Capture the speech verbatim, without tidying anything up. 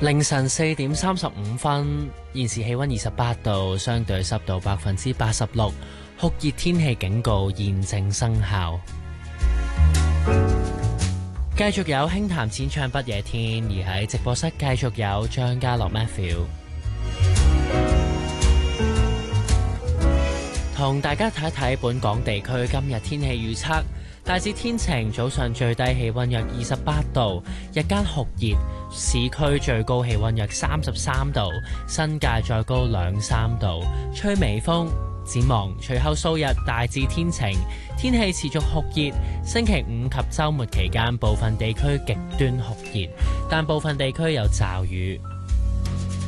凌晨四點三十五分，現時氣溫二十八度，相對濕度百分之八十六，酷熱天氣警告現正生效。繼續有輕談淺唱不夜天，而喺直播室繼續有張家樂 Matthew， 同大家睇一睇本港地區今日天氣預測。大致天晴，早上最低氣溫約二十八度，日間酷熱，市區最高氣溫約三十三度，新界再高兩三度，吹微風。展望隨後數日大致天晴，天氣持續酷熱，星期五及週末期間部分地區極端酷熱，但部分地區有驟雨。